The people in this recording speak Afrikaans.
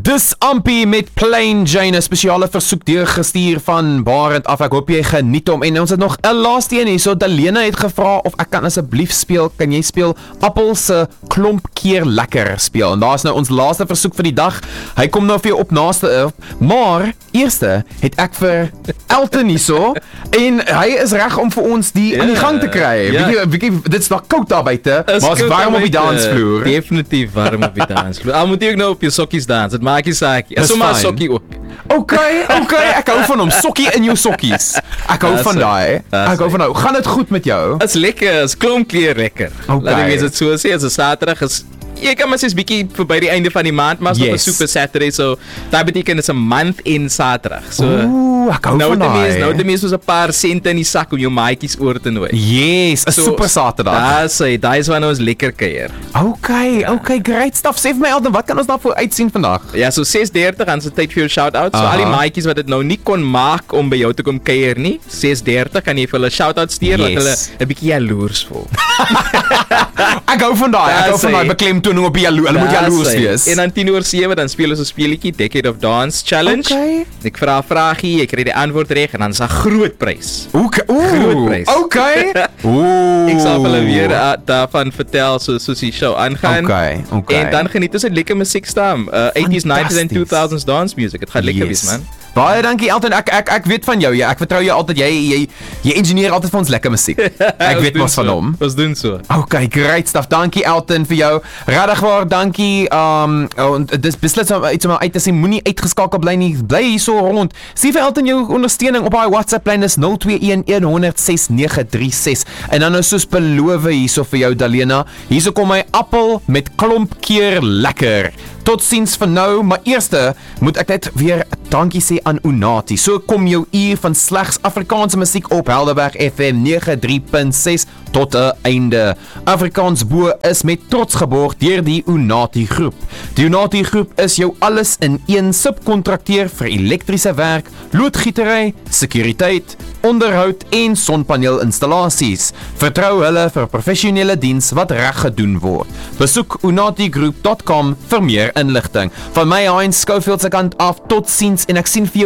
Dis Ampie met Plain Jane, 'n spesiale versoek deurgestuur van Barend af. Ek hoop jy geniet hom. En ons het nog 'n laaste een hier. So Dalena het gevra of ek kan asseblief speel. Kan jy speel Appel se klomp keer lekker speel? En daar's nou ons laaste versoek vir die dag. Hy kom nou vir jou op naaste. Maar eerste het ek vir Elton hierso en hy is reg om vir ons die aan die gang te kry. Bietjie dit's nog koud daar buite, maar is warm op die dansvloer. Definitief warm op die dansvloer. Al moet jy ook nou op jou sokkies dans. Dit maak nie saak. Is sommer 'n sokkie ook. Okay, ek hou van hom. Sokkie in jou sokkies. Ek hou van daai. Ek hou van nou. Gaan dit goed met jou? Is lekker, is klompkleer lekker. Okay. Laat ek weet dit so sê, as 'n Saterdag is jy kan maar sês bietjie verby die einde van die maand, maar as op 'n Super Saturday, so daai beteken is 'n month in Saterdag. So ek hou van daai. Nou dit is soos 'n paar sente in die sak om jou maatjies oor te nooi. Yes, 'n Super Saterdag. Daai is wanneer ons lekker kuier. Okay, great stuff. Sê vir my Elton, wat kan ons daarvoor uitsien vandag? Ja, so 6:30 gaan se tyd vir jou shout-out. So al die maatjies wat dit nou nie kon maak om by jou te kom kuier nie, 6:30 kan jy vir hulle shout-out stuur, dat hulle 'n bietjie jaloers voel. Ek hou van daai beklemtoning op die hulle moet jaloers wees. En dan 10:07 dan speel ons 'n speletjie, Decade of Dance Challenge. Okay. Ek vra 'n vragie, jy kry die antwoord reg en dan is 'n groot prys. Groot prys. Okay. Ek sal hulle weer daarvan vertel soos die show aangaan. Okay. En dan geniet ons net lekker musiek staan. 80s, 90s en 2000s dance music. Dit gaan lekker wees, man. Baie dankie Elton. Ek weet van jou. Ek vertrou jou altyd. Jy engineer altyd vir ons lekker musiek. Ek weet mos van hom. Ons doen so. Okay, great stuff. Dankie Elton vir jou. Regwaar dankie. Dis beslis iets om uit te sê. Moenie uitgeskakel bly nie. Bly hierso rond. Sien vir Elton jou ondersteuning op haar WhatsApp lyn is 0211106936. En dan nou soos beloof hierso vir jou Dalena. Hierso kom my appel met klomp keer lekker. Totsiens vir nou, maar eerste moet ek net weer dankie sê aan Unati. So kom jou uur van slegs Afrikaanse musiek op Helderberg FM 93.6 tot 'n einde. Afrikaans Bo is met trots geborg deur die Unati groep. Die Unati groep is jou alles in een subkontrakteur vir elektriese werk, loodgietery, sekuriteit, onderhoud en sonpaneelinstallasies. Vertrou hulle vir professionele diens wat reg gedoen word. Besoek unatigroup.com vir meer inligting. Van my Heinz Schofield se kant af, totsiens en ek sien vir jou